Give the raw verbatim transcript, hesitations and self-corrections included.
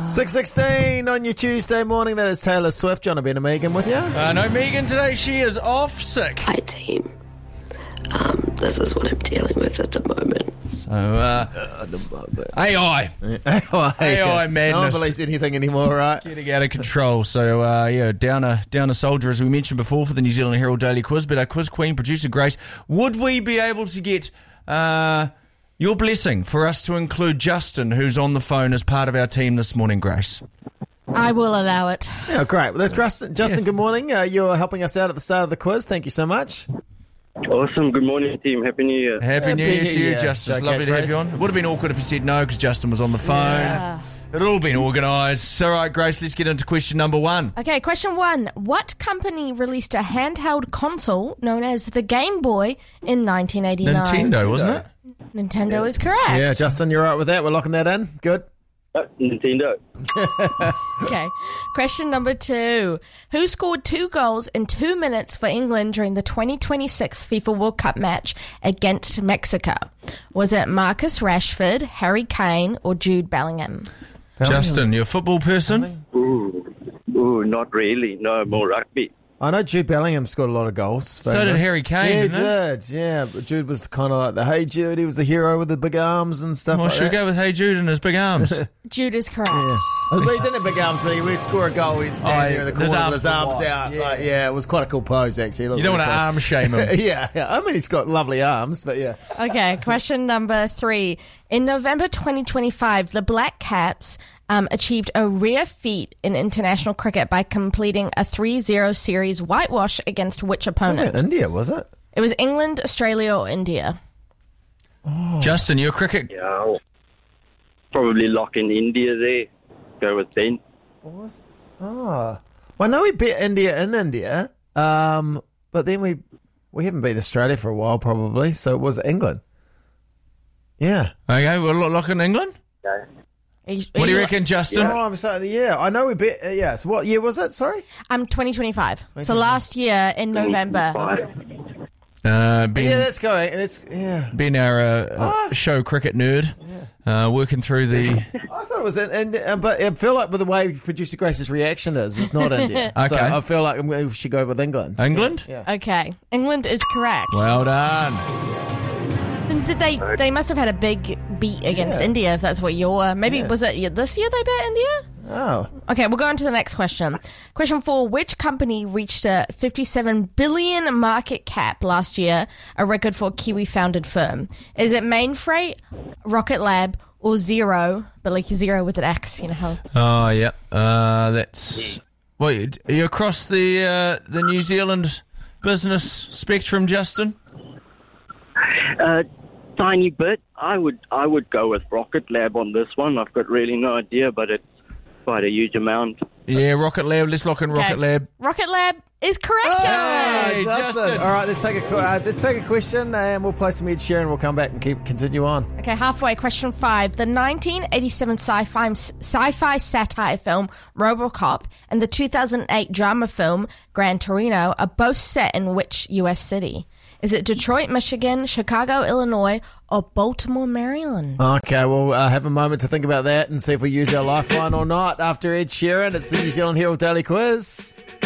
six sixteen on your Tuesday morning. That is Taylor Swift. John and Megan with you. Uh, no, Megan today. She is off sick. Hi, team. Um, this is what I'm dealing with at the moment. So, uh, A I. A I. A I madness. No one believes anything anymore, right? Getting out of control. So, uh, yeah, down a, down a soldier, as we mentioned before, for the New Zealand Herald Daily Quiz. But our quiz queen, producer Grace, would we be able to get uh, your blessing for us to include Justin, who's on the phone as part of our team this morning, Grace? I will allow it. Yeah, great. Well, Justin, Justin yeah. good morning. Uh, you're helping us out at the start of the quiz. Thank you so much. Awesome. Good morning, team. Happy New Year. Happy, Happy New Year to you, year. Justin. It's lovely to have you on. It would have been awkward if you said no because Justin was on the phone. Yeah. It had all been organised. All right, Grace, let's get into question number one. Okay, question one. What company released a handheld console known as the Game Boy in nineteen eighty-nine? Nintendo, wasn't it? Nintendo yeah. is correct. Yeah, Justin, you're right with that. We're locking that in. Good. Uh, Nintendo. Okay. Question number two. Who scored two goals in two minutes for England during the twenty twenty-six FIFA World Cup match against Mexico? Was it Marcus Rashford, Harry Kane, or Jude Bellingham? Justin, you're a football person? Ooh, ooh, not really. No, more rugby. I know Jude Bellingham scored a lot of goals. So did Harry Kane, Yeah, he didn't did. It? Yeah, but Jude was kind of like the Hey Jude. He was the hero with the big arms and stuff well, like should that. we go with Hey Jude and his big arms? Jude is correct. Yeah. But he didn't have big arms, but he would score a goal, he'd stand oh, there in the corner with his arms wide. out. Yeah. Like, yeah, it was quite a cool pose, actually. You don't really want to cool. arm shame him. yeah, yeah, I mean, he's got lovely arms, but yeah. Okay, question number three. In November twenty twenty-five, the Black Caps um, achieved a rare feat in international cricket by completing a three zero series whitewash against which opponent? Was it India, was it? It was England, Australia, or India. Oh. Justin, you're a cricket... Yeah, I'll probably lock in India there. Go with Ben. What was? Oh. Well, I know we beat India in India, um, but then we we haven't beat Australia for a while, probably, so it was England. Yeah. Okay, we'll lock in England? Okay. What do you reckon, Justin? Yeah. Oh, I'm sorry. Yeah, I know we beat. Uh, yeah. So what year was it? Sorry. Um, twenty twenty-five. So last year in November. Uh, ben, yeah, that's going. And it's yeah. Ben, our uh, oh. show cricket nerd, yeah. uh, working through the. I thought it was, in, and uh, but I feel like with the way Producer Grace's reaction is, it's not India. Okay. So I feel like we should go with England. England. Yeah. Okay, England is correct. Well done. Then did they? They must have had a big beat against yeah. India, if that's what you're. Maybe yeah. was it this year they beat India? Oh. Okay, we'll go on to the next question. Question four. Which company reached a fifty-seven billion market cap last year, a record for a Kiwi-founded firm? Is it Mainfreight, Rocket Lab, or Zero? But like Zero with an X, you know how... Oh, yeah. Uh, that's... Well, are you across the, uh, the New Zealand business spectrum, Justin? Uh, tiny bit. I would I would go with Rocket Lab on this one. I've got really no idea, but it's quite a huge amount. Yeah, Rocket Lab. Let's lock in Rocket okay. Lab. Rocket Lab is correct, Oh, Justin. Justin. Justin. All right, let's take a uh, let's take a question, and we'll play some Ed Sheeran. We'll come back and keep continue on. Okay, halfway. Question five. The nineteen eighty-seven sci-fi sci-fi satire film RoboCop and the two thousand eight drama film Gran Torino are both set in which U S city? Is it Detroit, Michigan, Chicago, Illinois, or Baltimore, Maryland? Okay, we'll uh, have a moment to think about that and see if we use our lifeline or not. After Ed Sheeran, it's the New Zealand Herald Daily Quiz.